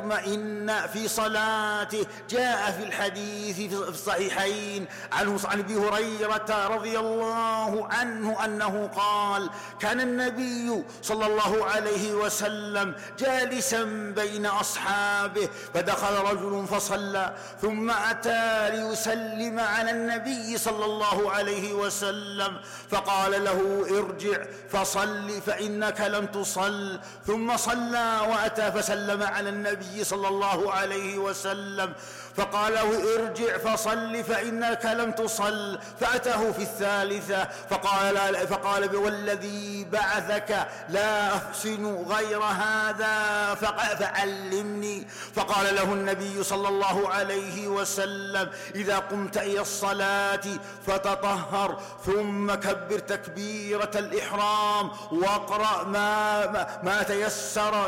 يطمئن في صلاته. جاء في الحديث في الصحيحين عن أبي هريرة رضي الله عنه أنه قال: كان النبي صلى الله عليه وسلم جالسا بين أصحابه، فدخل رجل فصلى، ثم أتى ليسلم على النبي صلى الله عليه وسلم، فقال له: ارجع فصل فإنك لم تصل. ثم صلى وأتى فسلم على النبي صلى الله عليه وسلم، فقال له: ارجع فصل فإنك لم تصل. فأتاه في الثالثة فقال: والذي بعثك لا أحسن غير هذا فعلمني. فقال له النبي صلى الله عليه وسلم: إذا قمت إلى الصلاة فتطهر، ثم كبر تكبيرة الإحرام، واقرأ ما تيسر